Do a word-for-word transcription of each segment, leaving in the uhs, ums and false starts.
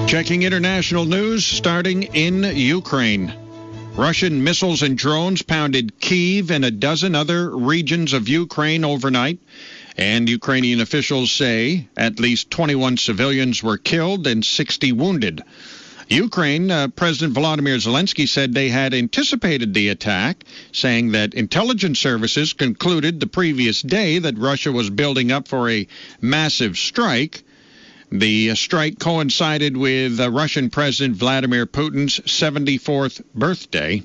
Checking international news, starting in Ukraine. Russian missiles and drones pounded Kyiv and a dozen other regions of Ukraine overnight, and Ukrainian officials say at least twenty-one civilians were killed and sixty wounded. Ukraine, uh, President Volodymyr Zelensky said they had anticipated the attack, saying that intelligence services concluded the previous day that Russia was building up for a massive strike. The strike coincided with uh, Russian President Vladimir Putin's seventy-fourth birthday.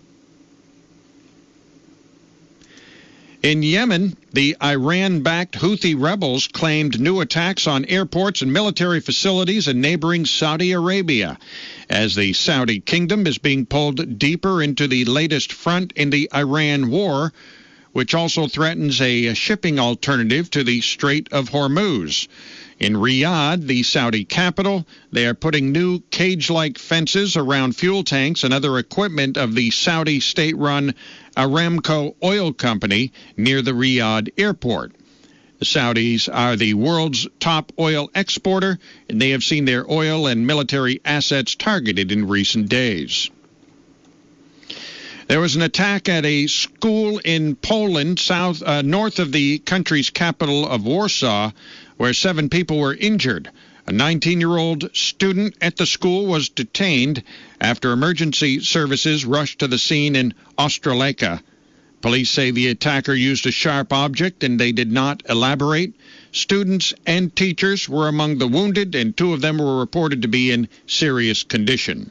In Yemen, the Iran-backed Houthi rebels claimed new attacks on airports and military facilities in neighboring Saudi Arabia, as the Saudi kingdom is being pulled deeper into the latest front in the Iran war, which also threatens a shipping alternative to the Strait of Hormuz. In Riyadh, the Saudi capital, they are putting new cage-like fences around fuel tanks and other equipment of the Saudi state-run Aramco oil company near the Riyadh airport. The Saudis are the world's top oil exporter, and they have seen their oil and military assets targeted in recent days. There was an attack at a school in Poland, south uh, north of the country's capital of Warsaw, where seven people were injured. A nineteen-year-old student at the school was detained after emergency services rushed to the scene in Ostroleka. Police say the attacker used a sharp object, and they did not elaborate. Students and teachers were among the wounded, and two of them were reported to be in serious condition.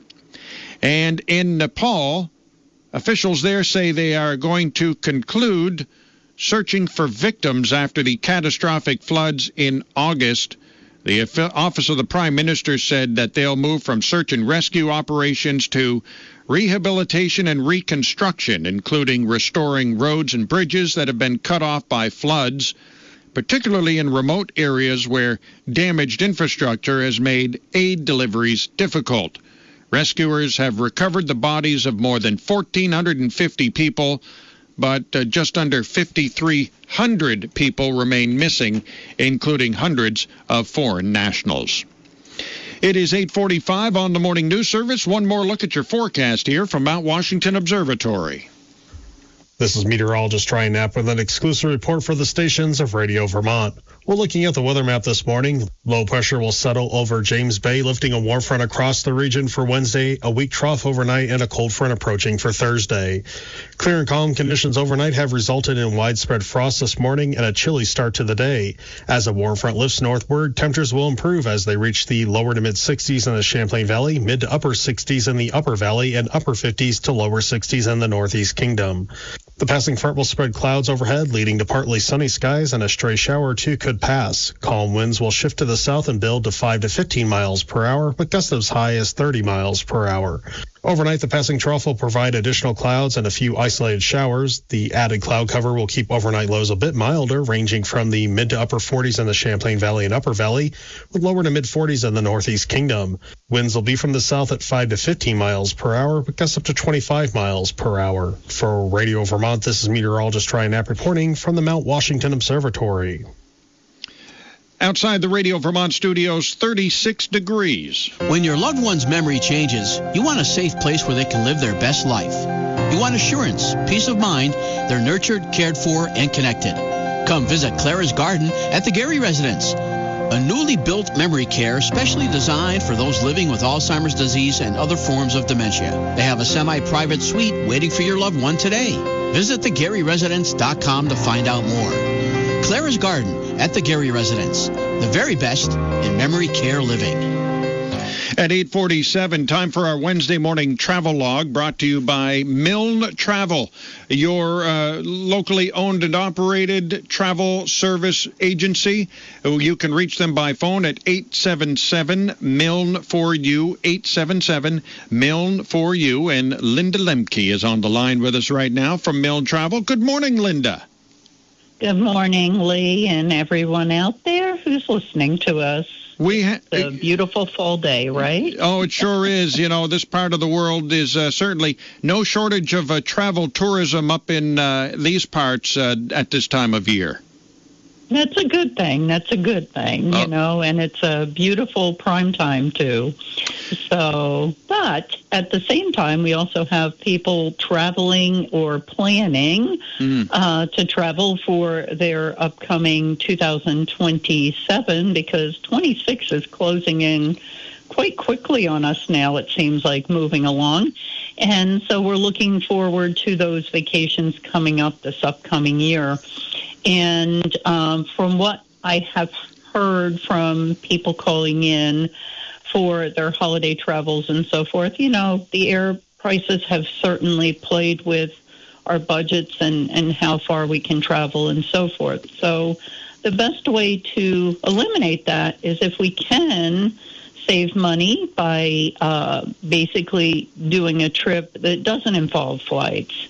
And in Nepal, officials there say they are going to conclude searching for victims after the catastrophic floods in August. The Office of the Prime Minister said that they'll move from search and rescue operations to rehabilitation and reconstruction, including restoring roads and bridges that have been cut off by floods, particularly in remote areas where damaged infrastructure has made aid deliveries difficult. Rescuers have recovered the bodies of more than one thousand four hundred fifty people, but uh, just under five thousand three hundred people remain missing, including hundreds of foreign nationals. It is eight forty-five on the Morning News Service. One more look at your forecast here from Mount Washington Observatory. This is meteorologist Ryan Knapp with an exclusive report for the stations of Radio Vermont. We're looking at the weather map this morning. Low pressure will settle over James Bay, lifting a warm front across the region for Wednesday, a weak trough overnight, and a cold front approaching for Thursday. Clear and calm conditions overnight have resulted in widespread frost this morning and a chilly start to the day. As a warm front lifts northward, temperatures will improve as they reach the lower to mid sixties in the Champlain Valley, mid to upper sixties in the upper valley, and upper fifties to lower sixties in the Northeast Kingdom. The passing front will spread clouds overhead, leading to partly sunny skies, and a stray shower or two could pass. Calm winds will shift to the south and build to five to fifteen miles per hour, with gusts as high as thirty miles per hour. Overnight, the passing trough will provide additional clouds and a few isolated showers. The added cloud cover will keep overnight lows a bit milder, ranging from the mid to upper forties in the Champlain Valley and Upper Valley, with lower to mid forties in the Northeast Kingdom. Winds will be from the south at five to fifteen miles per hour, with gusts up to twenty-five miles per hour. For Radio Vermont, this is meteorologist Ryan Knapp reporting from the Mount Washington Observatory. Outside the Radio Vermont studios, thirty-six degrees. When your loved one's memory changes, you want a safe place where they can live their best life. You want assurance, peace of mind, they're nurtured, cared for, and connected. Come visit Clara's Garden at the Gary Residence, a newly built memory care specially designed for those living with Alzheimer's disease and other forms of dementia. They have a semi-private suite waiting for your loved one today. Visit the gary residence dot com to find out more. Clara's Garden at the Gary Residence, the very best in memory care living. At eight forty-seven, time for our Wednesday morning travel log, brought to you by Milne Travel, your uh, locally owned and operated travel service agency. You can reach them by phone at eight seven seven Milne four U, eight seven seven Milne four U, and Linda Lemke is on the line with us right now from Milne Travel. Good morning, Linda. Good morning, Lee, and everyone out there who's listening to us. We ha- it's a beautiful fall day, right? Oh, it sure is. You know, this part of the world is uh, certainly no shortage of uh, travel tourism up in uh, these parts uh, at this time of year. That's a good thing. That's a good thing, you oh. know, and it's a beautiful prime time, too. So, but at the same time, we also have people traveling or planning mm. uh, to travel for their upcoming two thousand twenty-seven, because twenty-six is closing in quite quickly on us now, it seems like, moving along. And so we're looking forward to those vacations coming up this upcoming year. And um, from what I have heard from people calling in for their holiday travels and so forth, you know, the air prices have certainly played with our budgets and, and how far we can travel and so forth. So the best way to eliminate that is, if we can, save money by uh, basically doing a trip that doesn't involve flights.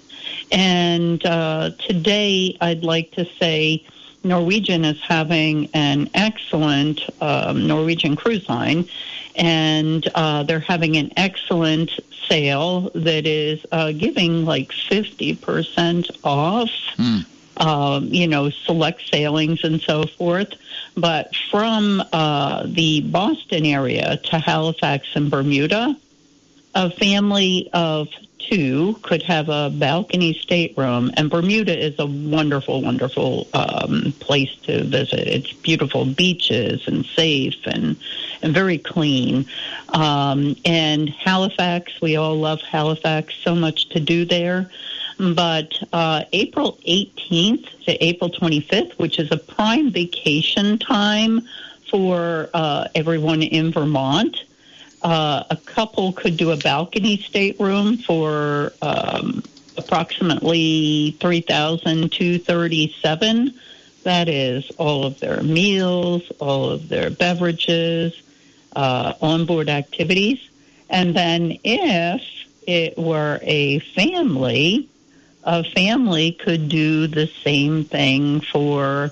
And uh, today, I'd like to say Norwegian is having an excellent um, Norwegian cruise line, and uh, they're having an excellent sale that is uh, giving like fifty percent off, mm. um, you know, select sailings and so forth. But from uh, the Boston area to Halifax and Bermuda, a family of two could have a balcony stateroom, and Bermuda is a wonderful, wonderful um, place to visit. It's beautiful beaches and safe and and very clean. Um, and Halifax, we all love Halifax, so much to do there. But uh, April eighteenth to April twenty-fifth, which is a prime vacation time for uh, everyone in Vermont, Uh, a couple could do a balcony stateroom for um, approximately three thousand two hundred thirty-seven dollars. That is all of their meals, all of their beverages, uh, onboard activities. And then if it were a family, a family could do the same thing for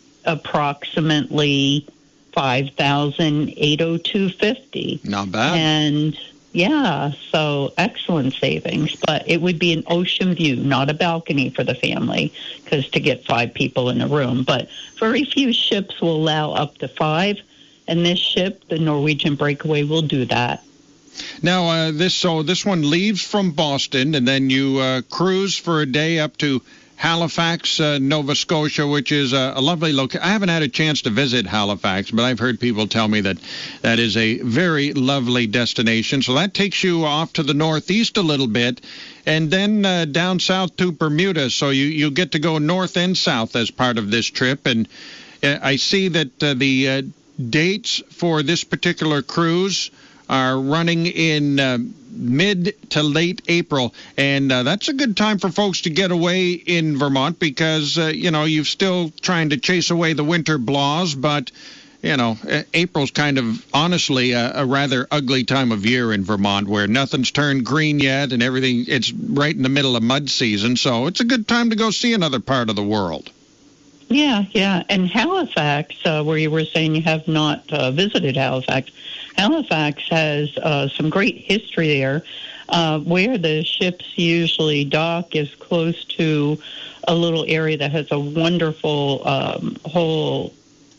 approximately five thousand eight hundred two dollars and fifty cents. Not bad. And, yeah, so excellent savings. But it would be an ocean view, not a balcony for the family, because to get five people in a room. But very few ships will allow up to five, and this ship, the Norwegian Breakaway, will do that. Now, uh, this so this one leaves from Boston, and then you uh, cruise for a day up to Halifax, uh, Nova Scotia, which is a, a lovely location. I haven't had a chance to visit Halifax, but I've heard people tell me that that is a very lovely destination. So that takes you off to the northeast a little bit, and then uh, down south to Bermuda. So you, you get to go north and south as part of this trip. And uh, I see that uh, the uh, dates for this particular cruise are running in uh, mid to late April, and uh, that's a good time for folks to get away in Vermont because, uh, you know, you're still trying to chase away the winter blaws, but, you know, April's kind of, honestly, a, a rather ugly time of year in Vermont where nothing's turned green yet and everything, it's right in the middle of mud season, so it's a good time to go see another part of the world. Yeah, yeah, and Halifax, uh, where you were saying you have not uh, visited Halifax, Halifax has uh, some great history there. Uh, where the ships usually dock is close to a little area that has a wonderful um, whole.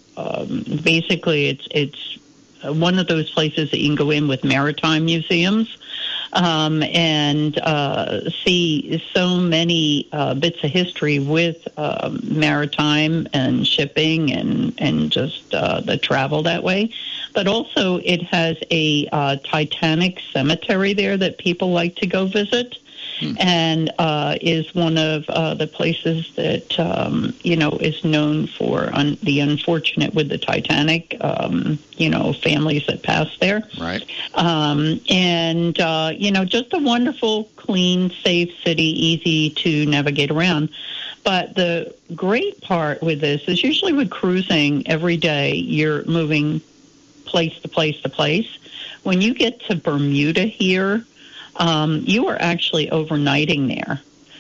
Um, basically, it's it's one of those places that you can go in with maritime museums um, and uh, see so many uh, bits of history with um, maritime and shipping and and just uh, the travel that way. But also it has a uh, Titanic cemetery there that people like to go visit. Hmm. And uh, is one of uh, the places that, um, you know, is known for un- the unfortunate with the Titanic, um, you know, families that passed there. Right. Um, and, uh, you know, just a wonderful, clean, safe city, easy to navigate around. But the great part with this is usually with cruising every day, you're moving place to place to place. When you get to Bermuda here, Um, you are actually overnighting there.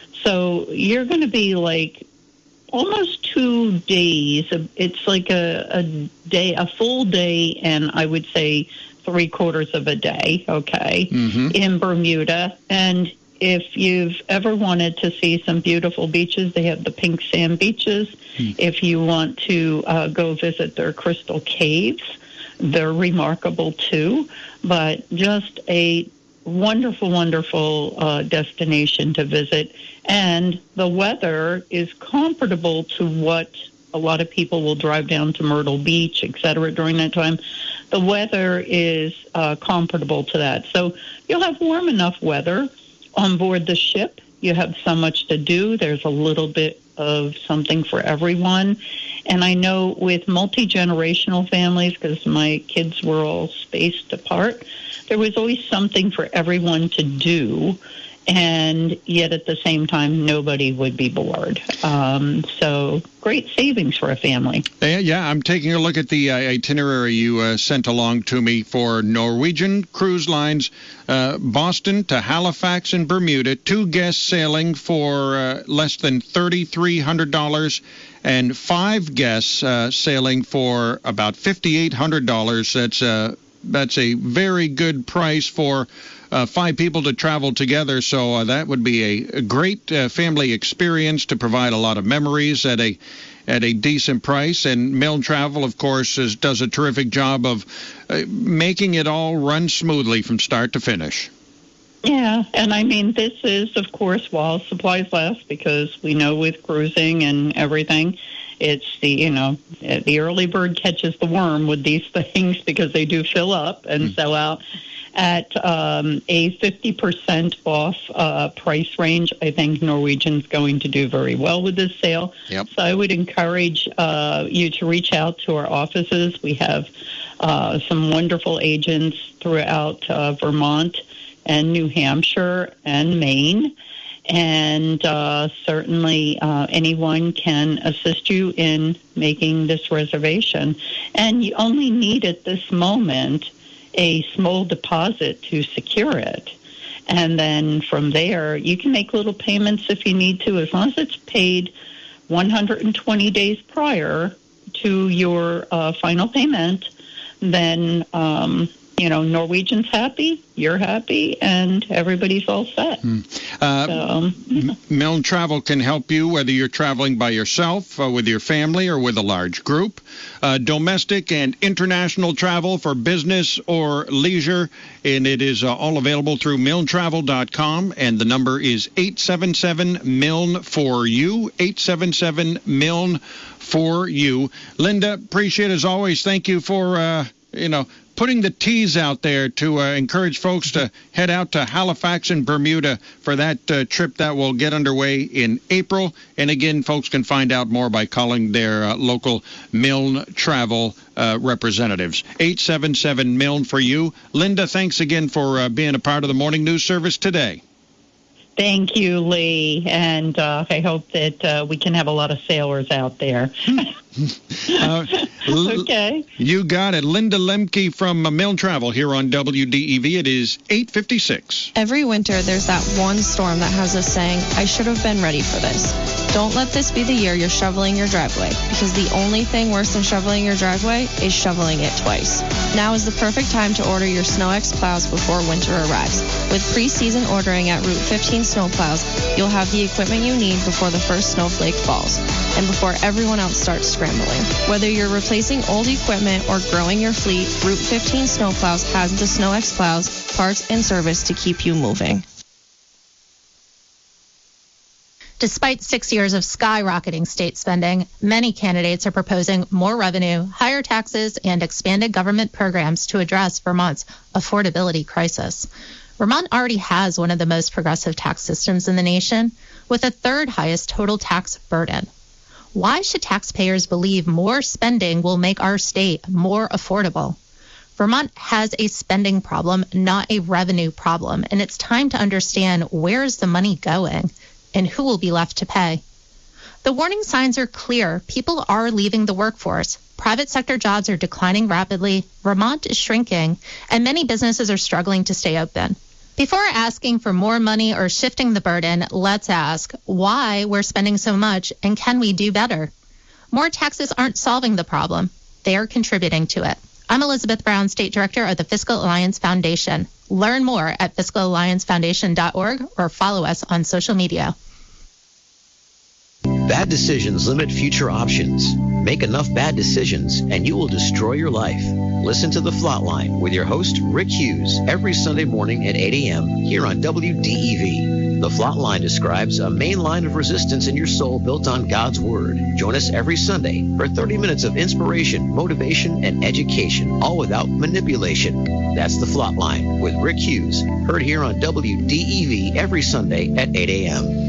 So you're going to be like almost two days. It's like a, a day, a full day, and I would say three quarters of a day, okay, mm-hmm. in Bermuda. And if you've ever wanted to see some beautiful beaches, they have the pink sand beaches. Hmm. If you want to uh, go visit their crystal caves, they're remarkable too. But just a wonderful, wonderful uh, destination to visit. And the weather is comparable to what a lot of people will drive down to Myrtle Beach, et cetera, during that time. The weather is uh, comparable to that. So you'll have warm enough weather on board the ship. You have so much to do. There's a little bit of something for everyone. And I know with multi-generational families, because my kids were all spaced apart, there was always something for everyone to do. And yet at the same time, nobody would be bored. Um, so great savings for a family. Yeah, yeah, I'm taking a look at the uh, itinerary you uh, sent along to me for Norwegian Cruise Lines, uh, Boston to Halifax and Bermuda, two guests sailing for uh, less than three thousand three hundred dollars, and five guests uh, sailing for about five thousand eight hundred dollars. That's, uh, that's a very good price for Uh, five people to travel together, so uh, that would be a, a great uh, family experience to provide a lot of memories at a at a decent price. And Milne Travel, of course, is, does a terrific job of uh, making it all run smoothly from start to finish. Yeah, and I mean, this is, of course, while supplies last, because we know with cruising and everything, it's the, you know, the early bird catches the worm with these things, because they do fill up and mm. sell out. At um, a fifty percent off uh, price range, I think Norwegian's going to do very well with this sale. Yep. So I would encourage uh, you to reach out to our offices. We have uh, some wonderful agents throughout uh, Vermont and New Hampshire and Maine. And uh, certainly uh, anyone can assist you in making this reservation. And you only need at this moment a small deposit to secure it. And then from there, you can make little payments if you need to, as long as it's paid one hundred twenty days prior to your uh, final payment. Then, um, you know, Norwegian's happy, you're happy, and everybody's all set. Hmm. Uh, so, yeah. Milne Travel can help you whether you're traveling by yourself, uh, with your family, or with a large group. Uh, domestic and international travel for business or leisure, and it is uh, all available through milne travel dot com, and the number is eight seven seven milne four U, eight seven seven milne four U. Linda, appreciate it as always. Thank you for, uh, you know, putting the teas out there to uh, encourage folks to head out to Halifax and Bermuda for that uh, trip that will get underway in April. And again, folks can find out more by calling their uh, local Milne Travel uh, representatives. eight seven seven milne for you. Linda, thanks again for uh, being a part of the Morning News Service today. Thank you, Lee, and uh, I hope that uh, we can have a lot of sailors out there. uh, okay. You got it. Linda Lemke from uh, Milne Travel here on W D E V. It is eight fifty-six. Every winter, there's that one storm that has us saying, I should have been ready for this. Don't let this be the year you're shoveling your driveway, because the only thing worse than shoveling your driveway is shoveling it twice. Now is the perfect time to order your SnowX plows before winter arrives. With pre-season ordering at Route fifteen Snowplows, you'll have the equipment you need before the first snowflake falls, and before everyone else starts scrambling. Whether you're replacing old equipment or growing your fleet, Route fifteen Snowplows has the SnowX plows, parts, and service to keep you moving. Despite six years of skyrocketing state spending, many candidates are proposing more revenue, higher taxes, and expanded government programs to address Vermont's affordability crisis. Vermont already has one of the most progressive tax systems in the nation, with the third highest total tax burden. Why should taxpayers believe more spending will make our state more affordable? Vermont has a spending problem, not a revenue problem, and it's time to understand where is the money going and who will be left to pay. The warning signs are clear. People are leaving the workforce. Private sector jobs are declining rapidly. Vermont is shrinking, and many businesses are struggling to stay open. Before asking for more money or shifting the burden, let's ask why we're spending so much and can we do better? More taxes aren't solving the problem. They are contributing to it. I'm Elizabeth Brown, State Director of the Fiscal Alliance Foundation. Learn more at fiscal alliance foundation dot org or follow us on social media. Bad decisions limit future options. Make enough bad decisions and you will destroy your life. Listen to The Flatline with your host, Rick Hughes, every Sunday morning at eight a.m. here on W D E V. The Flatline describes a main line of resistance in your soul built on God's Word. Join us every Sunday for thirty minutes of inspiration, motivation, and education, all without manipulation. That's The Flatline with Rick Hughes, heard here on W D E V every Sunday at eight a.m.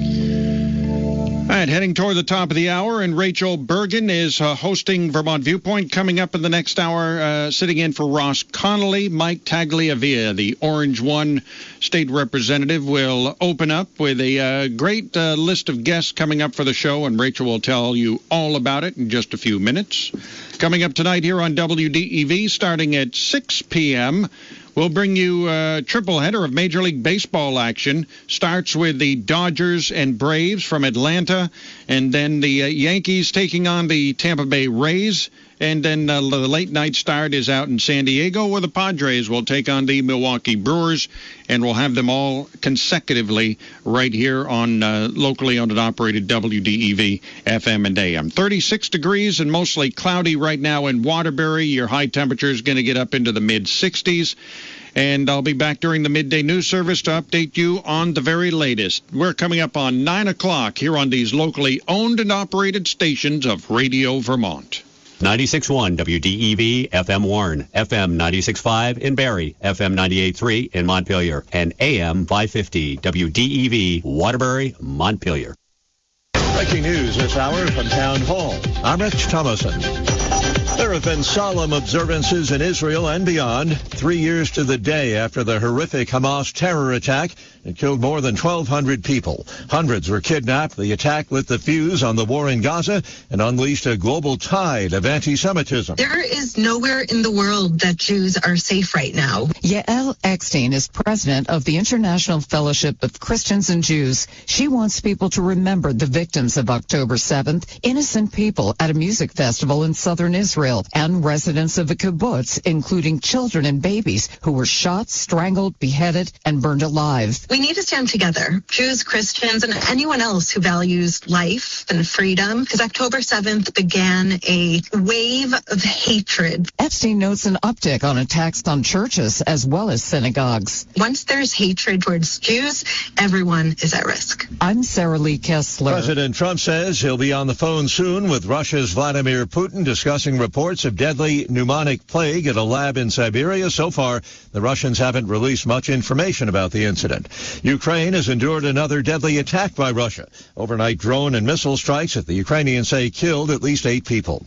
All right, heading toward the top of the hour, and Rachel Bergen is uh, hosting Vermont Viewpoint coming up in the next hour, uh, sitting in for Ross Connolly. Mike Tagliavia, the Orange One state representative, will open up with a uh, great uh, list of guests coming up for the show, and Rachel will tell you all about it in just a few minutes. Coming up tonight here on W D E V, starting at six p.m., we'll bring you a triple header of Major League Baseball action. Starts with the Dodgers and Braves from Atlanta, and then the uh, Yankees taking on the Tampa Bay Rays. And then uh, the late night start is out in San Diego, where the Padres will take on the Milwaukee Brewers, and we'll have them all consecutively right here on uh, locally owned and operated W D E V F M and A M. thirty-six degrees and mostly cloudy right now in Waterbury. Your high temperature is going to get up into the mid sixties. And I'll be back during the midday news service to update you on the very latest. We're coming up on nine o'clock here on these locally owned and operated stations of Radio Vermont. ninety-six point one W D E V F M Warren, F M ninety-six point five in Barrie, F M ninety-eight point three in Montpelier, and A M five fifty W D E V Waterbury, Montpelier. Breaking news this hour from Town Hall. I'm Rich Thomason. There have been solemn observances in Israel and beyond, three years to the day after the horrific Hamas terror attack that killed more than twelve hundred people. Hundreds were kidnapped. The attack lit the fuse on the war in Gaza and unleashed a global tide of anti-Semitism. There is nowhere in the world that Jews are safe right now. Yael Eckstein is president of the International Fellowship of Christians and Jews. She wants people to remember the victims of October seventh, innocent people at a music festival in southern Israel, and residents of a kibbutz, including children and babies who were shot, strangled, beheaded, and burned alive. We need to stand together, Jews, Christians, and anyone else who values life and freedom, because October seventh began a wave of hatred. Epstein notes an uptick on attacks on churches as well as synagogues. Once there's hatred towards Jews, everyone is at risk. I'm Sarah Lee Kessler. President Trump says he'll be on the phone soon with Russia's Vladimir Putin discussing reports of deadly pneumonic plague at a lab in Siberia. So far, the Russians haven't released much information about the incident. Ukraine has endured another deadly attack by Russia. Overnight drone and missile strikes that the Ukrainians say killed at least eight people.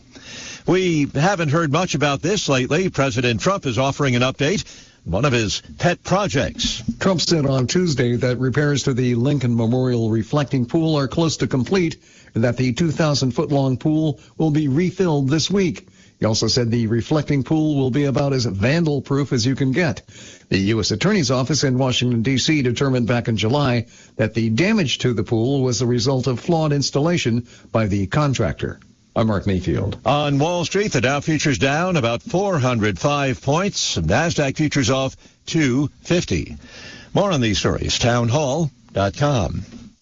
We haven't heard much about this lately. President Trump is offering an update. One of his pet projects. Trump said on Tuesday that repairs to the Lincoln Memorial reflecting pool are close to complete and that the two thousand foot long pool will be refilled this week. He also said the reflecting pool will be about as vandal-proof as you can get. The U S Attorney's Office in Washington, D C determined back in July that the damage to the pool was the result of flawed installation by the contractor. I'm Mark Mayfield. On Wall Street, the Dow futures down about four hundred five points. NASDAQ futures off two fifty. More on these stories, town hall dot com.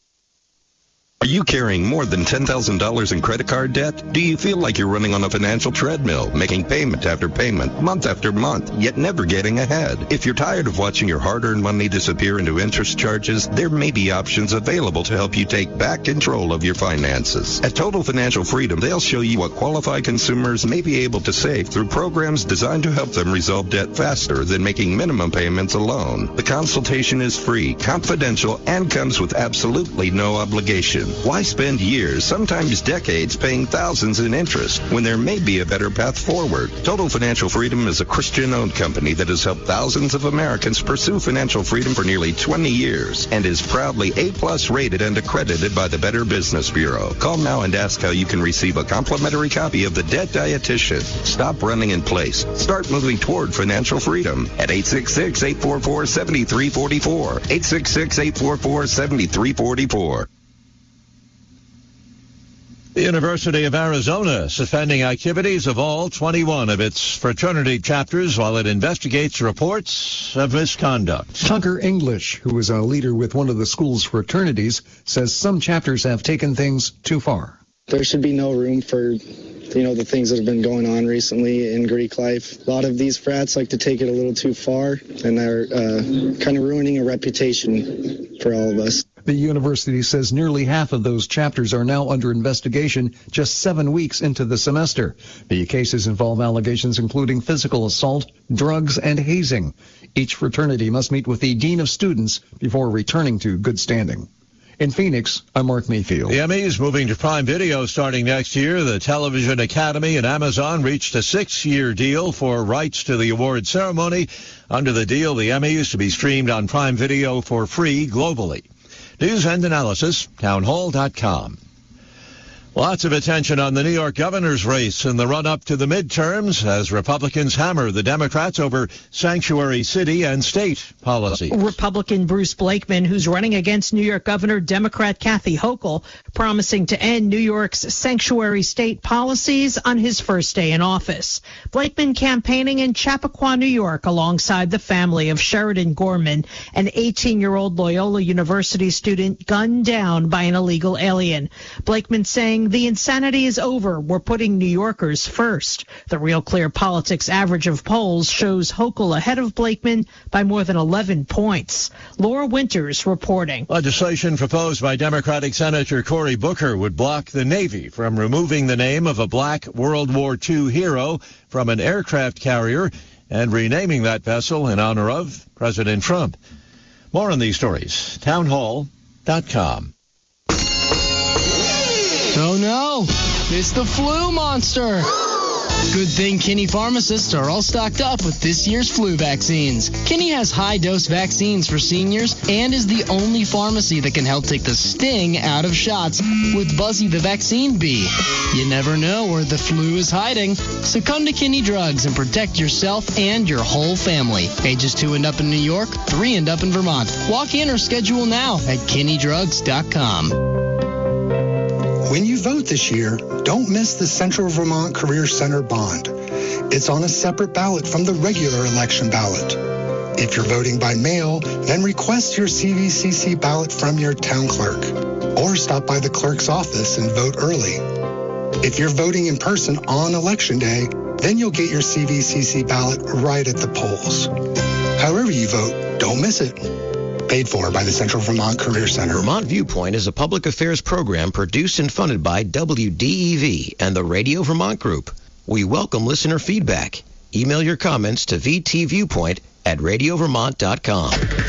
Are you carrying more than ten thousand dollars in credit card debt? Do you feel like you're running on a financial treadmill, making payment after payment, month after month, yet never getting ahead? If you're tired of watching your hard-earned money disappear into interest charges, there may be options available to help you take back control of your finances. At Total Financial Freedom, they'll show you what qualified consumers may be able to save through programs designed to help them resolve debt faster than making minimum payments alone. The consultation is free, confidential, and comes with absolutely no obligation. Why spend years, sometimes decades, paying thousands in interest when there may be a better path forward? Total Financial Freedom is a Christian-owned company that has helped thousands of Americans pursue financial freedom for nearly twenty years and is proudly A-plus rated and accredited by the Better Business Bureau. Call now and ask how you can receive a complimentary copy of The Debt Dietitian. Stop running in place. Start moving toward financial freedom at eight six six, eight four four, seven three four four, eight six six, eight four four, seven three four four. The University of Arizona suspending activities of all twenty-one of its fraternity chapters while it investigates reports of misconduct. Tucker English, who is a leader with one of the school's fraternities, says some chapters have taken things too far. There should be no room for, you know, the things that have been going on recently in Greek life. A lot of these frats like to take it a little too far, and they're uh, kind of ruining a reputation for all of us. The university says nearly half of those chapters are now under investigation just seven weeks into the semester. The cases involve allegations including physical assault, drugs, and hazing. Each fraternity must meet with the dean of students before returning to good standing. In Phoenix, I'm Mark Mayfield. The Emmys moving to Prime Video starting next year. The Television Academy and Amazon reached a six-year deal for rights to the award ceremony. Under the deal, the Emmys to be streamed on Prime Video for free globally. News and analysis, townhall dot com. Lots of attention on the New York governor's race in the run-up to the midterms as Republicans hammer the Democrats over sanctuary city and state policy. Republican Bruce Blakeman, who's running against New York Governor Democrat Kathy Hochul, promising to end New York's sanctuary state policies on his first day in office. Blakeman campaigning in Chappaqua, New York, alongside the family of Sheridan Gorman, an eighteen-year-old Loyola University student gunned down by an illegal alien. Blakeman saying the insanity is over. We're putting New Yorkers first. The Real Clear Politics average of polls shows Hochul ahead of Blakeman by more than eleven points. Laura Winters reporting. Legislation proposed by Democratic Senator Cory Booker would block the Navy from removing the name of a black World War Two hero from an aircraft carrier and renaming that vessel in honor of President Trump. More on these stories, townhall dot com. Oh no, it's the flu monster. Good thing Kinney pharmacists are all stocked up with this year's flu vaccines. Kinney has high-dose vaccines for seniors and is the only pharmacy that can help take the sting out of shots with Buzzy the Vaccine Bee. You never know where the flu is hiding, so come to Kinney Drugs and protect yourself and your whole family. Ages two and up in New York, three and up in Vermont. Walk in or schedule now at kinney drugs dot com. When you vote this year, don't miss the Central Vermont Career Center bond. It's on a separate ballot from the regular election ballot. If you're voting by mail, then request your C V C C ballot from your town clerk, or stop by the clerk's office and vote early. If you're voting in person on Election Day, then you'll get your C V C C ballot right at the polls. However you vote, don't miss it. Paid for by the Central Vermont Career Center. Vermont Viewpoint is a public affairs program produced and funded by W D E V and the Radio Vermont Group. We welcome listener feedback. Email your comments to v t viewpoint at radio vermont dot com.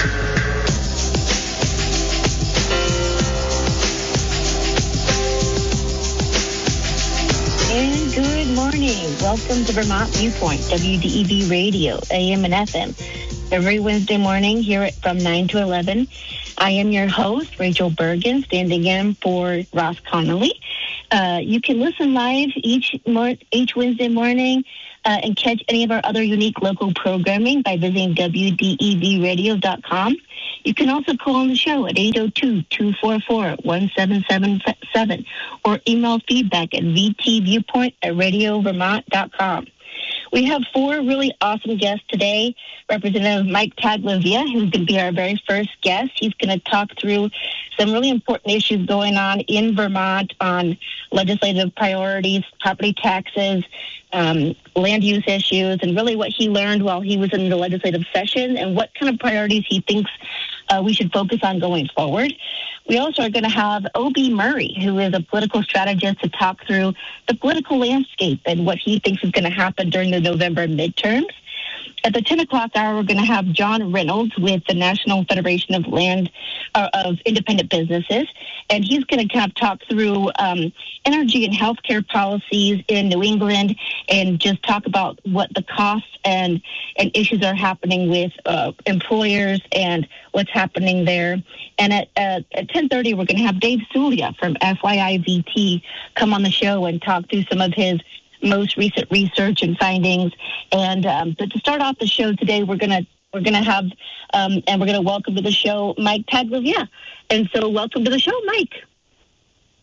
And good morning. Welcome to Vermont Viewpoint, W D E V Radio, A M and F M. Every Wednesday morning here at, from nine to eleven. I am your host, Rachel Bergen, standing in for Ross Connolly. Uh, you can listen live each mor- each Wednesday morning uh, and catch any of our other unique local programming by visiting w d e v radio dot com. You can also call on the show at eight oh two, two four four, one seven seven seven or email feedback at v t viewpoint at radio vermont dot com. We have four really awesome guests today. Representative Mike Tagliavia, who's going to be our very first guest. He's going to talk through some really important issues going on in Vermont on legislative priorities, property taxes, um, land use issues, and really what he learned while he was in the legislative session and what kind of priorities he thinks uh, we should focus on going forward. We also are going to have O B Murray, who is a political strategist, to talk through the political landscape and what he thinks is going to happen during the November midterms. At the ten o'clock hour, we're going to have John Reynolds with the National Federation of Land uh, of Independent Businesses, and he's going to kind of talk through um, energy and healthcare policies in New England and just talk about what the costs and, and issues are happening with uh, employers and what's happening there. And at, uh, at ten thirty, we're going to have Dave Sulia from F Y I V T come on the show and talk through some of his most recent research and findings. And um, but to start off the show today, we're gonna we're gonna have um, and we're gonna welcome to the show Mike Tagliavia. And so, welcome to the show, Mike.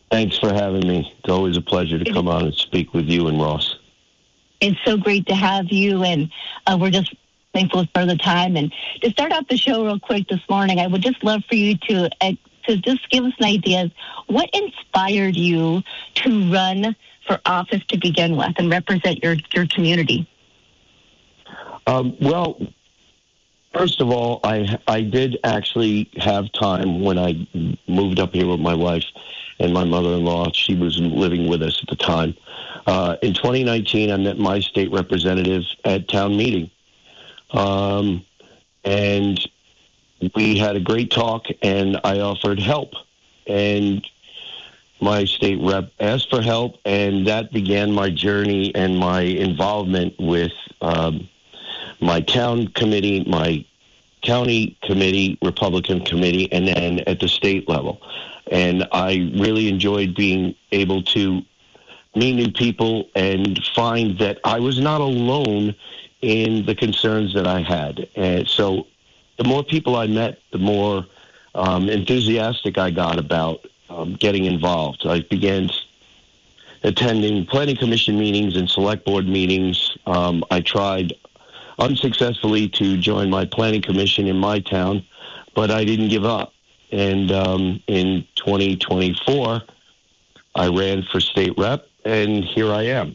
Thanks for having me. It's always a pleasure to come on and speak with you and Ross. It's so great to have you, and uh, we're just thankful for the time. And to start off the show real quick this morning, I would just love for you to uh, to just give us an idea of what inspired you to run for office to begin with and represent your, your community. Um, well, first of all, I I did actually have time when I moved up here with my wife and my mother-in-law. She was living with us at the time. Uh, in twenty nineteen, I met my state representative at town meeting. Um, and we had a great talk, and I offered help. And my state rep asked for help, and that began my journey and my involvement with um, my town committee, my county committee, Republican committee, and then at the state level. And I really enjoyed being able to meet new people and find that I was not alone in the concerns that I had. And so the more people I met, the more um, enthusiastic I got about um, getting involved. I began attending planning commission meetings and select board meetings. Um, I tried unsuccessfully to join my planning commission in my town, but I didn't give up. And um, in twenty twenty-four, I ran for state rep, and here I am.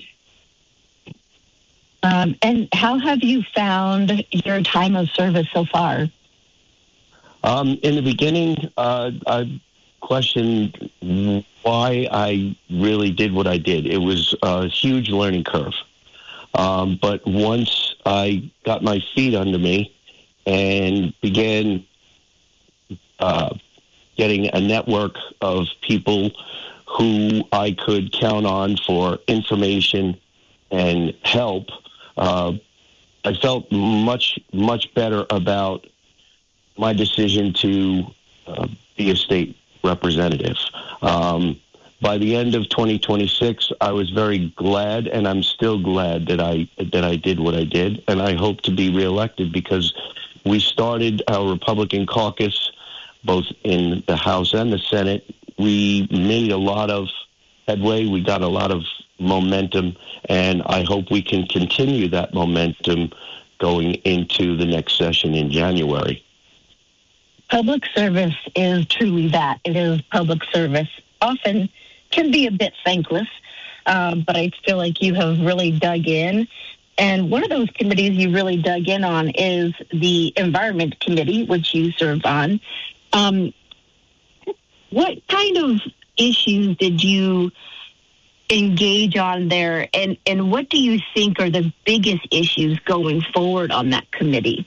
Um, and how have you found your time of service so far? Um, in the beginning, uh, I questioned why I really did what I did. It was a huge learning curve. Um, but once I got my feet under me and began uh, getting a network of people who I could count on for information and help, uh, I felt much, much better about my decision to uh, be a state representative. Um, by the end of twenty twenty-six, I was very glad, and I'm still glad that I that I did what I did, and I hope to be reelected because we started our Republican caucus both in the House and the Senate. We made a lot of headway. We got a lot of momentum, and I hope we can continue that momentum going into the next session in January. Public service is truly that. It is public service. Often can be a bit thankless, um, but I feel like you have really dug in. And one of those committees you really dug in on is the Environment Committee, which you serve on. Um, what kind of issues did you engage on there, and, and what do you think are the biggest issues going forward on that committee?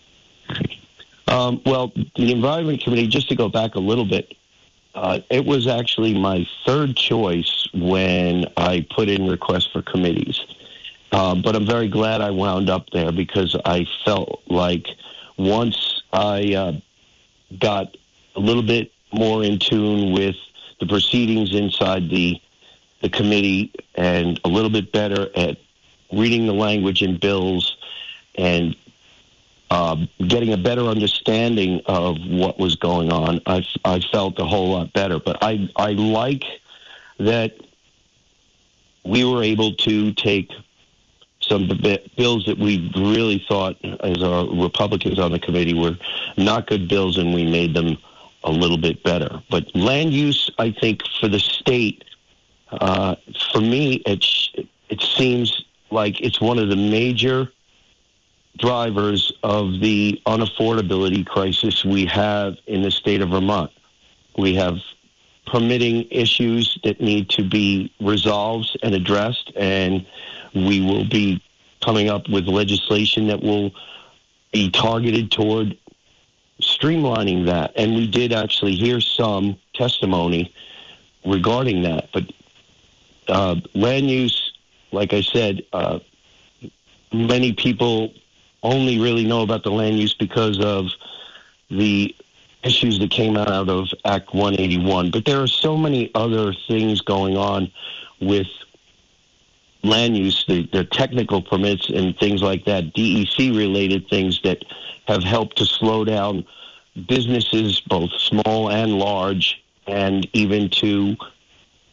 Um, well, the Environment Committee, just to go back a little bit, uh, it was actually my third choice when I put in requests for committees. Um, but I'm very glad I wound up there because I felt like once I uh, got a little bit more in tune with the proceedings inside the the committee and a little bit better at reading the language in bills and uh, getting a better understanding of what was going on, I, I felt a whole lot better. But I, I like that we were able to take some bills that we really thought, as our Republicans on the committee, were not good bills, and we made them a little bit better. But land use, I think, for the state, uh, for me, it, it seems like it's one of the major drivers of the unaffordability crisis we have in the state of Vermont. We have permitting issues that need to be resolved and addressed, and we will be coming up with legislation that will be targeted toward streamlining that. And we did actually hear some testimony regarding that. But uh, land use, like I said, uh, many people only really know about the land use because of the issues that came out of Act one eighty-one. But there are so many other things going on with land use, the, the technical permits and things like that, D E C-related things that have helped to slow down businesses, both small and large, and even to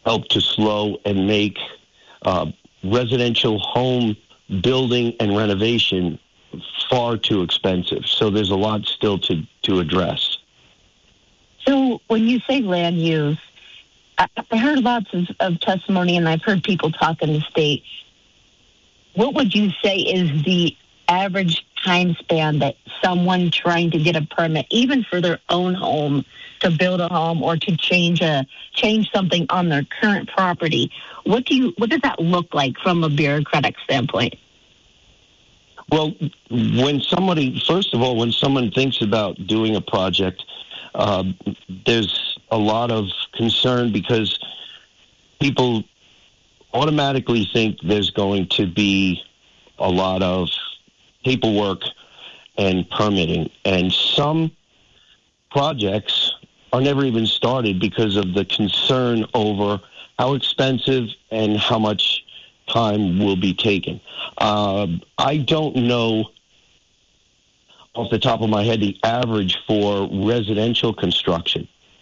help to slow and make uh, residential home building and renovation far too expensive. So there's a lot still to, to address. So when you say land use, I, I heard lots of, of testimony, and I've heard people talk in the state. What would you say is the average time span that someone trying to get a permit, even for their own home, to build a home or to change a change something on their current property? What do you what does that look like from a bureaucratic standpoint? Well, when somebody, first of all, when someone thinks about doing a project, uh, there's a lot of concern because people automatically think there's going to be a lot of paperwork and permitting. And some projects are never even started because of the concern over how expensive and how much time will be taken. Uh, I don't know off the top of my head the average for residential construction,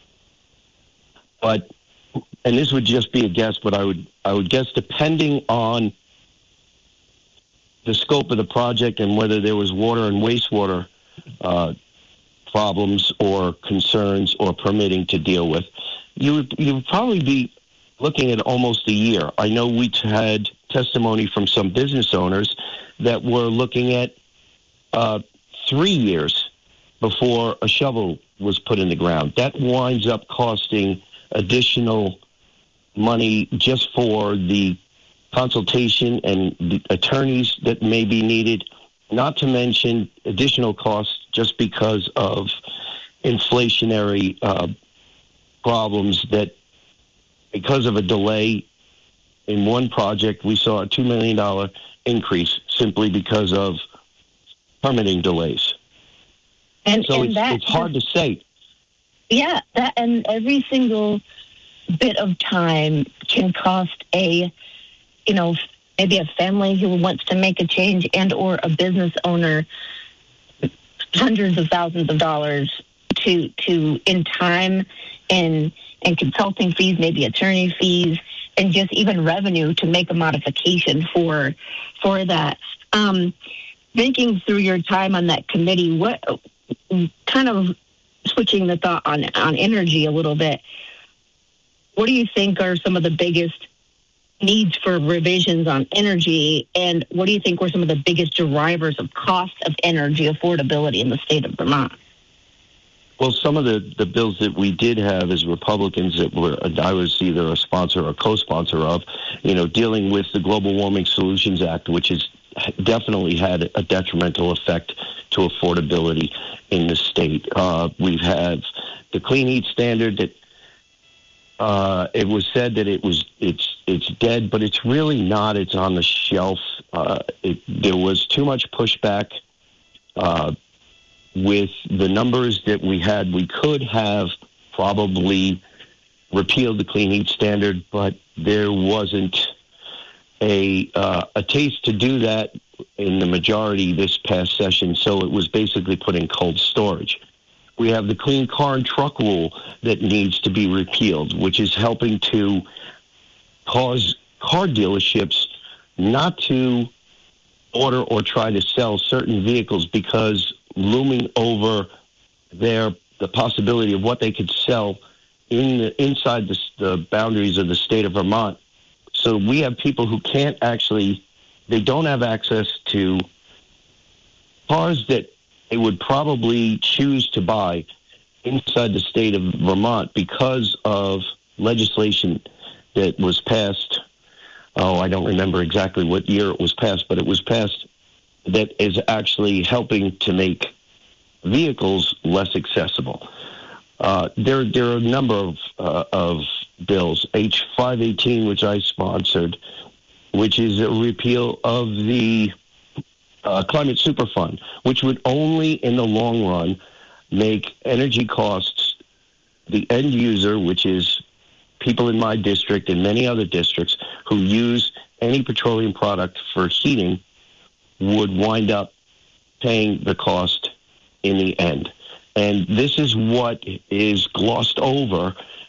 but and this would just be a guess, but I would I would guess depending on the scope of the project and whether there was water and wastewater uh, problems or concerns or permitting to deal with, you would you would probably be looking at almost a year. I know we had testimony from some business owners that were looking at uh, three years before a shovel was put in the ground. That winds up costing additional money just for the consultation and the attorneys that may be needed, not to mention additional costs just because of inflationary uh, problems that, because of a delay in one project, we saw a two million dollars increase simply because of permitting delays. And, so and it's, that, it's hard to say. Yeah, that, and every single bit of time can cost a, you know, maybe a family who wants to make a change and or a business owner hundreds of thousands of dollars to to in time and and consulting fees, maybe attorney fees, and just even revenue to make a modification for for that. Um, thinking through your time on that committee, what kind of switching the thought on on energy a little bit? What do you think are some of the biggest needs for revisions on energy, and what do you think were some of the biggest drivers of cost of energy affordability in the state of Vermont? Well, some of the, the bills that we did have as Republicans that were I was either a sponsor or co-sponsor of, you know, dealing with the Global Warming Solutions Act, which has definitely had a detrimental effect to affordability in the state. Uh, we've had the Clean Heat Standard that uh, it was said that it was it's it's dead, but it's really not. It's on the shelf. Uh, it, there was too much pushback. Uh, With the numbers that we had, we could have probably repealed the Clean Heat Standard, but there wasn't a uh, a taste to do that in the majority this past session, so it was basically put in cold storage. We have the Clean Car and Truck Rule that needs to be repealed, which is helping to cause car dealerships not to order or try to sell certain vehicles because looming over their the possibility of what they could sell in the, inside the, the boundaries of the state of Vermont. So we have people who can't actually, they don't have access to cars that they would probably choose to buy inside the state of Vermont because of legislation that was passed. Oh, I don't remember exactly what year it was passed, but it was passed that is actually helping to make vehicles less accessible. Uh, there, there are a number of uh, of bills. H five eighteen, which I sponsored, which is a repeal of the uh, Climate Superfund, which would only, in the long run, make energy costs, the end user, which is people in my district and many other districts who use any petroleum product for heating, would wind up paying the cost in the end. And this is what is glossed over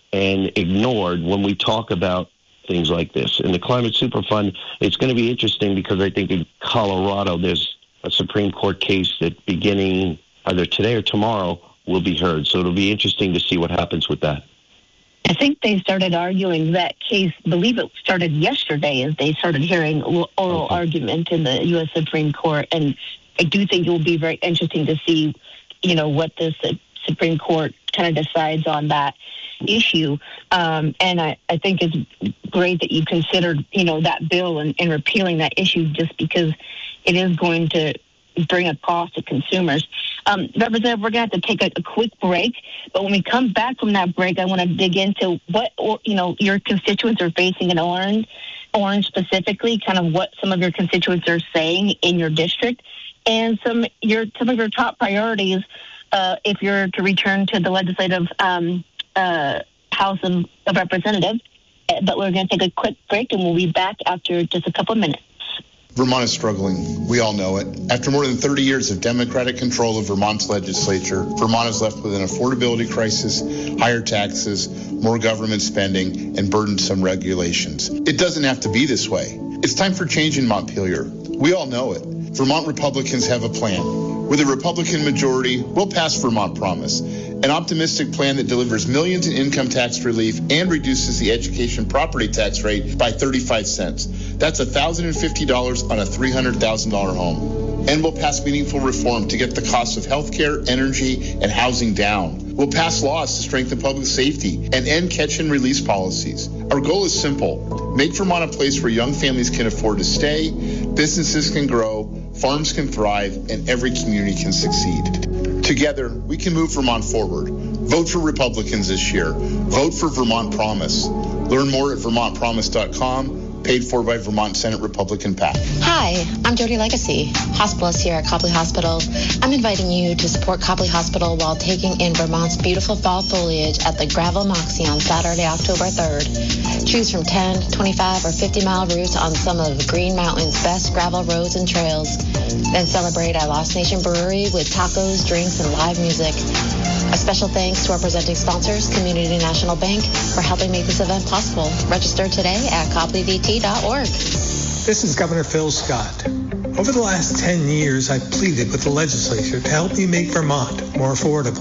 and ignored when we talk about things like this. And the Climate Superfund, it's going to be interesting because I think in Colorado there's a Supreme Court case that beginning either today or tomorrow will be heard. So it'll be interesting to see what happens with that. I think they started arguing that case, I believe it started yesterday as they started hearing oral okay. argument in the U S Supreme Court. And I do think it will be very interesting to see, you know, what the Supreme Court kind of decides on that issue. Um, and I, I think it's great that you considered, you know, that bill and, and repealing that issue just because it is going to bring a cost to consumers. Um, Representative, we're going to have to take a, a quick break, but when we come back from that break, I want to dig into what, or, you know, your constituents are facing in Orange, Orange specifically, kind of what some of your constituents are saying in your district, and some your some of your top priorities uh, if you're to return to the legislative um, uh, House of, of Representatives. But we're going to take a quick break, and we'll be back after just a couple of minutes. Vermont is struggling. We all know it. After more than thirty years of Democratic control of Vermont's legislature, Vermont is left with an affordability crisis, higher taxes, more government spending, and burdensome regulations. It doesn't have to be this way. It's time for change in Montpelier. We all know it. Vermont Republicans have a plan. With a Republican majority, we'll pass Vermont Promise, an optimistic plan that delivers millions in income tax relief and reduces the education property tax rate by thirty-five cents. That's one thousand fifty dollars on a three hundred thousand dollars home. And we'll pass meaningful reform to get the cost of health care, energy, and housing down. We'll pass laws to strengthen public safety and end catch-and-release policies. Our goal is simple. Make Vermont a place where young families can afford to stay, businesses can grow, farms can thrive, and every community can succeed. Together, we can move Vermont forward. Vote for Republicans this year. Vote for Vermont Promise. Learn more at vermont promise dot com. Paid for by Vermont Senate Republican PAC. Hi, I'm Jody Legacy, hospitalist here at Copley Hospital. I'm inviting you to support Copley Hospital while taking in Vermont's beautiful fall foliage at the Gravel Moxie on Saturday, October third. Choose from ten, twenty-five, or fifty mile routes on some of Green Mountain's best gravel roads and trails. Then celebrate at Lost Nation Brewery with tacos, drinks, and live music. A special thanks to our presenting sponsors, Community National Bank, for helping make this event possible. Register today at copley v t dot org. This is Governor Phil Scott. Over the last ten years, I've pleaded with the legislature to help me make Vermont more affordable.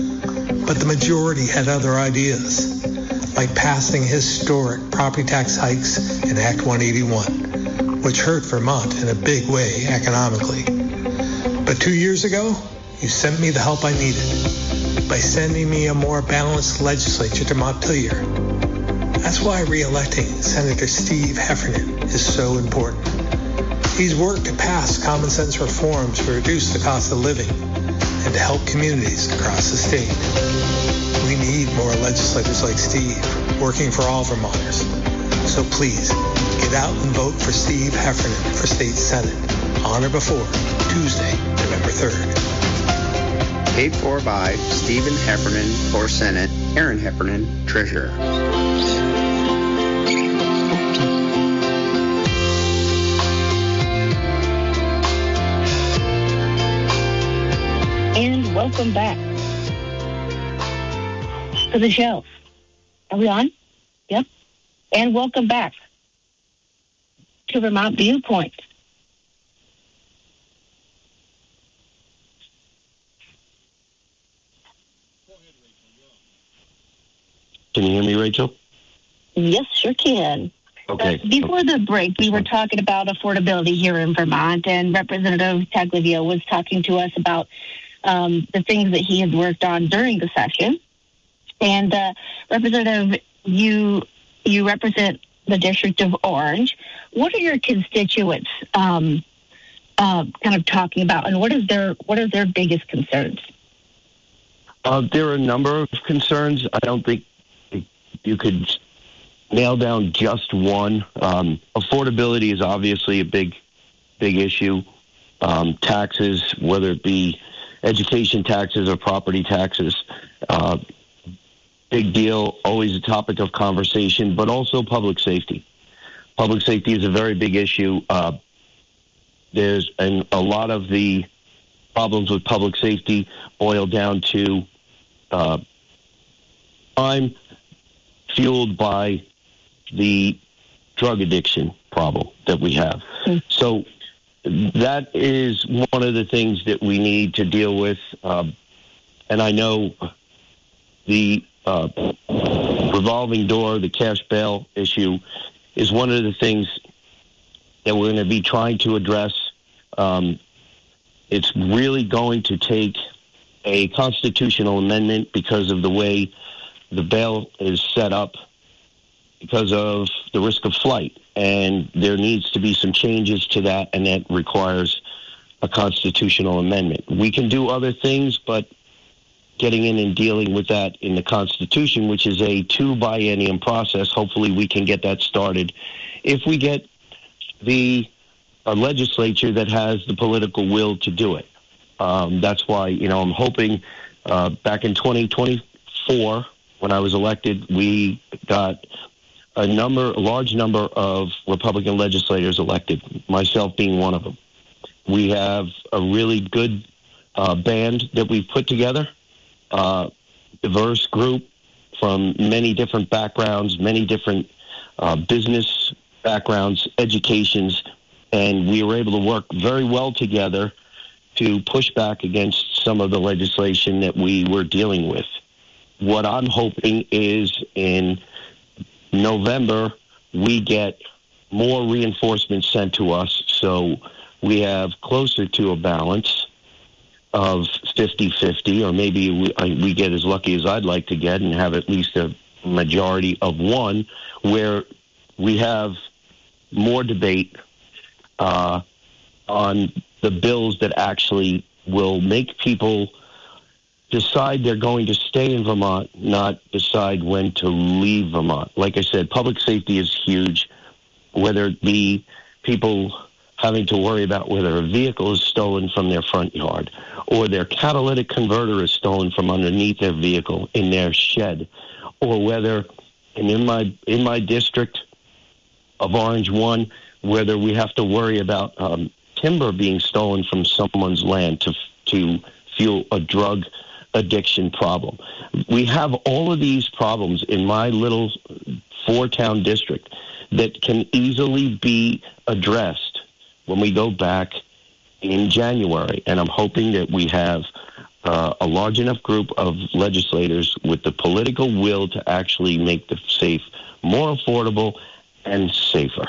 But the majority had other ideas, like passing historic property tax hikes in Act one eighty-one, which hurt Vermont in a big way economically. But two years ago, you sent me the help I needed by sending me a more balanced legislature to Montpelier. That's why re-electing Senator Steve Heffernan is so important. He's worked to pass common sense reforms to reduce the cost of living and to help communities across the state. We need more legislators like Steve working for all Vermonters. So please, get out and vote for Steve Heffernan for State Senate on or before Tuesday, November third. Paid for by Stephen Heffernan for Senate, Aaron Heffernan, Treasurer. And welcome back to the show. Are we on? Yep. And welcome back to Vermont Viewpoint. Can you hear me, Rachel? Yes, sure can. Okay. Uh, before the break, we were talking about affordability here in Vermont, and Representative Tagliavio was talking to us about um, the things that he has worked on during the session. And uh, Representative, you you represent the District of Orange. What are your constituents um, uh, kind of talking about, and what is their what are their biggest concerns? Uh, there are a number of concerns. I don't think you could nail down just one. Um, affordability is obviously a big, big issue. Um, taxes, whether it be education taxes or property taxes, uh, big deal, always a topic of conversation, but also public safety. Public safety is a very big issue. Uh, there's and a lot of the problems with public safety boil down to uh, crime, fueled by the drug addiction problem that we have. Mm. So that is one of the things that we need to deal with. Uh, and I know the uh, revolving door, the cash bail issue is one of the things that we're going to be trying to address. Um, it's really going to take a constitutional amendment because of the way the bail is set up, because of the risk of flight. And there needs to be some changes to that, and that requires a constitutional amendment. We can do other things, but getting in and dealing with that in the Constitution, which is a two-biennium process, hopefully we can get that started. If we get the a legislature that has the political will to do it. Um, that's why, you know, I'm hoping uh, back in twenty twenty-four, when I was elected, we got a number, a large number of Republican legislators elected, myself being one of them. We have a really good uh, band that we've put together, uh, diverse group from many different backgrounds, many different uh, business backgrounds, educations, and we were able to work very well together to push back against some of the legislation that we were dealing with. What I'm hoping is in November, we get more reinforcements sent to us, so we have closer to a balance of fifty-fifty, or maybe we, we get as lucky as I'd like to get and have at least a majority of one, where we have more debate uh, on the bills that actually will make people decide they're going to stay in Vermont, not decide when to leave Vermont. Like I said, public safety is huge, whether it be people having to worry about whether a vehicle is stolen from their front yard or their catalytic converter is stolen from underneath their vehicle in their shed, or whether, and in my in my district of Orange One, whether we have to worry about um, timber being stolen from someone's land to to fuel a drug addiction problem. We have all of these problems in my little four-town district that can easily be addressed when we go back in January. And I'm hoping that we have uh, a large enough group of legislators with the political will to actually make the safe more affordable and safer.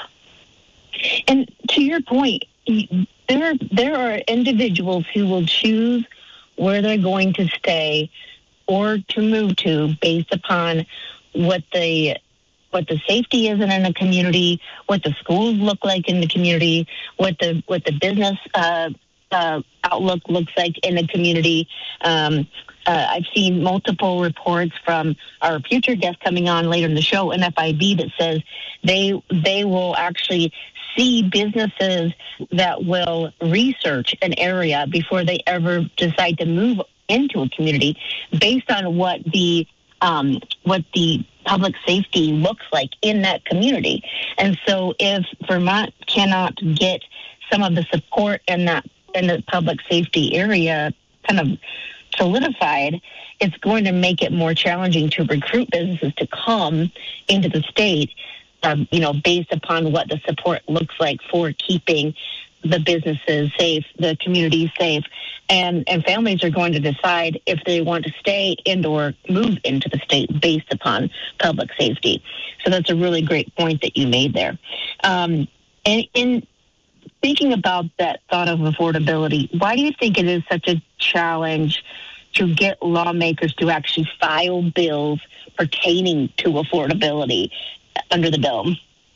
And to your point, there there are individuals who will choose where they're going to stay or to move to based upon what the what the safety is in a community, what the schools look like in the community, what the what the business uh, uh, outlook looks like in the community. Um, uh, I've seen multiple reports from our future guest coming on later in the show, N F I B, that says they they will actually see businesses that will research an area before they ever decide to move into a community based on what the um, what the public safety looks like in that community. And so if Vermont cannot get some of the support in that in the public safety area kind of solidified, it's going to make it more challenging to recruit businesses to come into the state, um, you know, based upon what the support looks like for keeping the businesses safe, the community safe, and, and families are going to decide if they want to stay and or move into the state based upon public safety. So that's a really great point that you made there. Um, and in thinking about that thought of affordability, why do you think it is such a challenge to get lawmakers to actually file bills pertaining to affordability under the bill?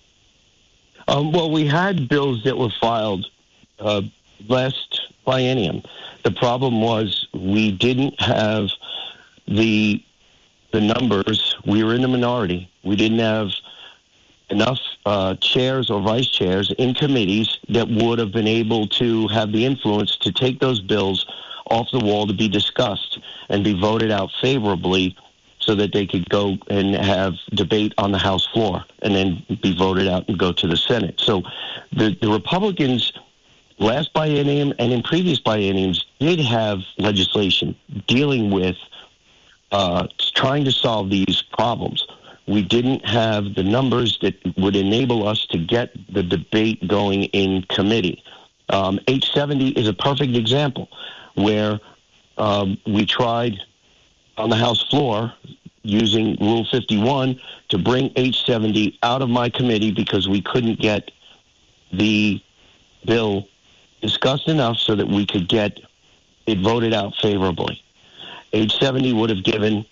Um, well, we had bills that were filed uh, last biennium. The problem was we didn't have the the numbers. We were in the minority. We didn't have enough uh, chairs or vice chairs in committees that would have been able to have the influence to take those bills off the wall to be discussed and be voted out favorably so that they could go and have debate on the House floor and then be voted out and go to the Senate. So the, the Republicans last biennium and in previous bienniums did have legislation dealing with uh, trying to solve these problems. we didn't have the numbers that would enable us to get the debate going in committee. Um, H seventy is a perfect example where um, we tried on the House floor using Rule fifty-one to bring H seventy out of my committee because we couldn't get the bill discussed enough so that we could get it voted out favorably. H seventy would have given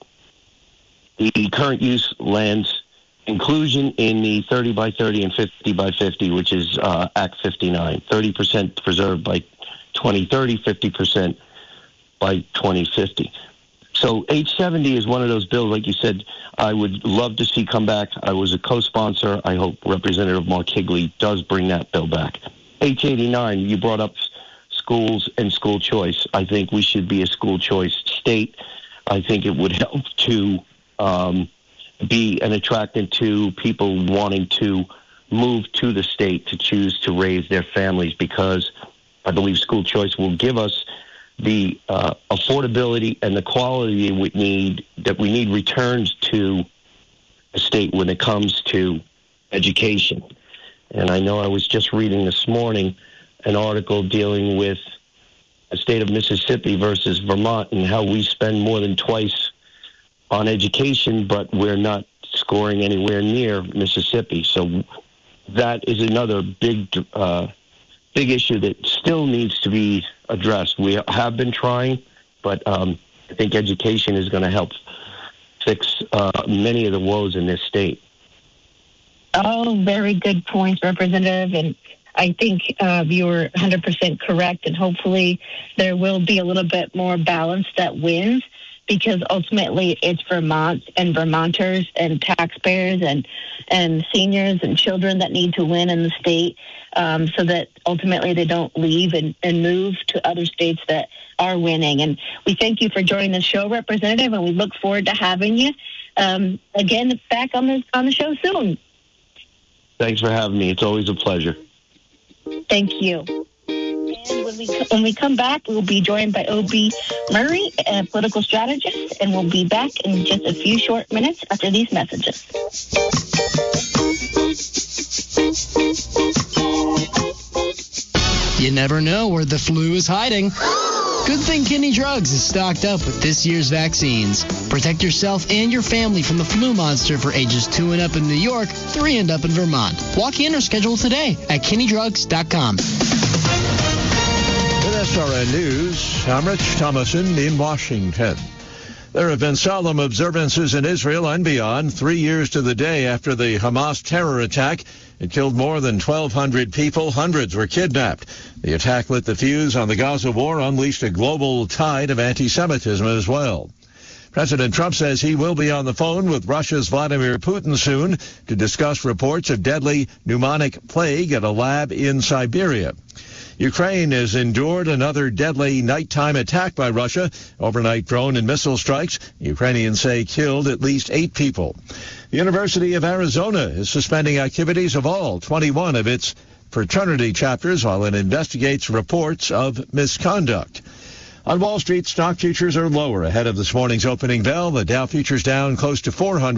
the current use lands inclusion in the thirty by thirty and fifty by fifty, which is uh, Act fifty-nine. thirty percent preserved by twenty thirty, fifty percent by twenty fifty. So H seventy is one of those bills, like you said, I would love to see come back. I was a co-sponsor. I hope Representative Mark Higley does bring that bill back. H eighty-nine, you brought up schools and school choice. I think we should be a school choice state. I think it would help to um, be an attractant to people wanting to move to the state to choose to raise their families, because I believe school choice will give us the uh, affordability and the quality we need, that we need returns to the state when it comes to education. And I know I was just reading this morning an article dealing with the state of Mississippi versus Vermont and how we spend more than twice on education, but we're not scoring anywhere near Mississippi. So that is another big uh, big issue that still needs to be addressed. We have been trying, but um, I think education is going to help fix uh, many of the woes in this state. Oh, very good points, Representative. And I think uh, you were one hundred percent correct, and hopefully there will be a little bit more balance that wins, because ultimately it's Vermont and Vermonters and taxpayers and, and seniors and children that need to win in the state, um, so that ultimately they don't leave and, and move to other states that are winning. And we thank you for joining the show, Representative, and we look forward to having you um, again back on the, on the show soon. Thanks for having me. It's always a pleasure. Thank you. And when we when we come back, we'll be joined by O B Murray, a political strategist, and we'll be back in just a few short minutes after these messages. You never know where the flu is hiding. Good thing Kinney Drugs is stocked up with this year's vaccines. Protect yourself and your family from the flu monster for ages two and up in New York, three and up in Vermont. Walk in or schedule today at kinney drugs dot com. With S R N News, I'm Rich Thomason in Washington. There have been solemn observances in Israel and beyond, three years to the day after the Hamas terror attack. It killed more than twelve hundred people. Hundreds were kidnapped. The attack lit the fuse on the Gaza war, unleashed a global tide of anti-Semitism as well. President Trump says he will be on the phone with Russia's Vladimir Putin soon to discuss reports of deadly pneumonic plague at a lab in Siberia. Ukraine has endured another deadly nighttime attack by Russia. Overnight drone and missile strikes, Ukrainians say, killed at least eight people. The University of Arizona is suspending activities of all twenty-one of its fraternity chapters while it investigates reports of misconduct. On Wall Street, stock futures are lower ahead of this morning's opening bell. The Dow futures down close to four hundred.